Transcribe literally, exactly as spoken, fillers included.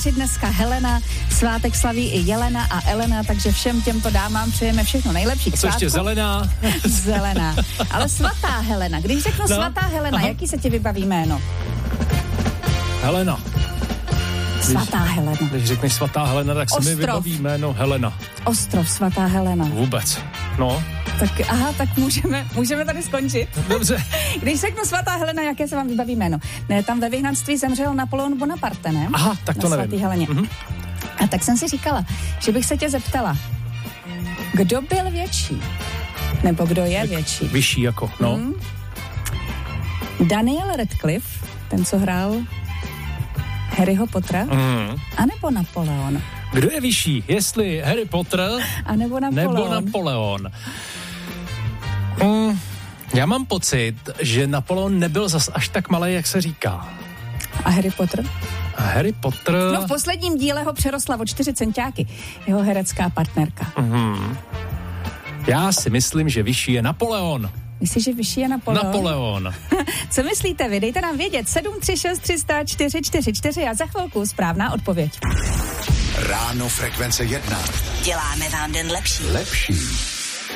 sváří dneska Helena, svátek slaví i Jelena a Elena, takže všem těmto dámám přejeme všechno nejlepší k Co svátku. ještě zelená? Zelená. Ale svatá Helena. Když řeknu no. svatá Helena, aha. jaký se ti vybaví jméno? Helena. Svatá Helena. Když řekneš svatá Helena, tak se Ostrov. mi vybaví jméno Helena. Ostrov, svatá Helena. Vůbec. No. Tak aha, tak můžeme, můžeme tady skončit. Dobře. Když řeknu svatá Helena, jaké se vám vybaví jméno? Ne, tam ve vyhnanství zemřel Napoleon Bonaparte, ne? Aha, tak to Na nevím. svatý Heleně. Mhm. A tak jsem si říkala, že bych se tě zeptala, kdo byl větší? Nebo kdo je větší? Vyšší jako, no. Hmm? Daniel Radcliffe, ten, co hrál Harryho Pottera, Mm. anebo Napoleon? Kdo je vyšší? Jestli Harry Potter A nebo Napoleon? nebo Napoleon? Mm, já mám pocit, že Napoleon nebyl zas až tak malý, jak se říká. A Harry Potter? A Harry Potter... No v posledním díle ho přerostla o čtyři centiáky. Jeho herecká partnerka. Mm. Já si myslím, že vyšší je Napoleon. Myslíš, že vyšší je Napoleon? Napoleon. Co myslíte vy? Dejte nám vědět. sedm tři šest tři sta čtyři čtyři čtyři a za chvilku správná odpověď. Ráno Frekvence jedna. Děláme vám den lepší. Lepší.